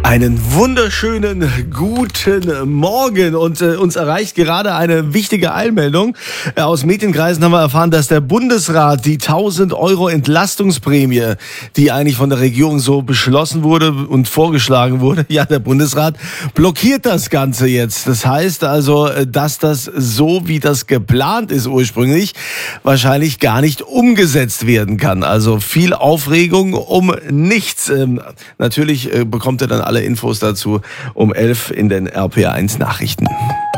Einen wunderschönen guten Morgen und uns erreicht gerade eine wichtige Eilmeldung. Aus Medienkreisen haben wir erfahren, dass der Bundesrat die 1.000 € Entlastungsprämie, die eigentlich von der Regierung so beschlossen wurde und vorgeschlagen wurde, ja, der Bundesrat blockiert das Ganze jetzt. Das heißt also, dass das so, wie das geplant ist ursprünglich, wahrscheinlich gar nicht umgesetzt werden kann. Also viel Aufregung um nichts. Natürlich bekommt er dann alle Infos dazu um 11 in den RPA1 Nachrichten.